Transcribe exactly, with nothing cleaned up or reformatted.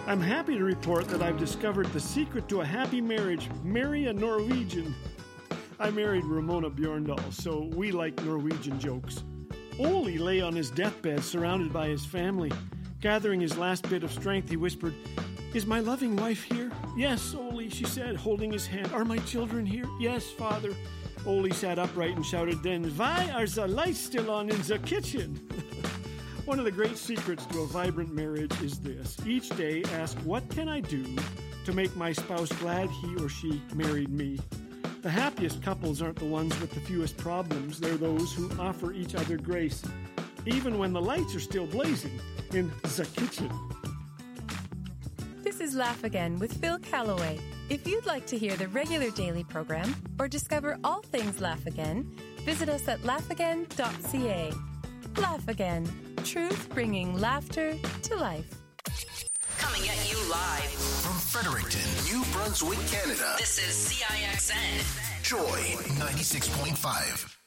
I'm happy to report that I've discovered the secret to a happy marriage. Marry a Norwegian. I married Ramona Bjorndal, so we like Norwegian jokes. Ole lay on his deathbed surrounded by his family. Gathering his last bit of strength, he whispered, "Is my loving wife here?" "Yes, Ole," she said, holding his hand. "Are my children here?" "Yes, Father." Ole sat upright and shouted then, "Why are the lights still on in the kitchen?" One of the great secrets to a vibrant marriage is this. Each day ask, what can I do to make my spouse glad he or she married me? The happiest couples aren't the ones with the fewest problems. They're those who offer each other grace, even when the lights are still blazing in the kitchen. This is Laugh Again with Phil Callaway. If you'd like to hear the regular daily program or discover all things Laugh Again, visit us at laugh again dot c a. Laugh Again. Truth bringing laughter to life. Coming at you live from Fredericton, New Brunswick, Canada. This is C I X N. Joy ninety-six point five.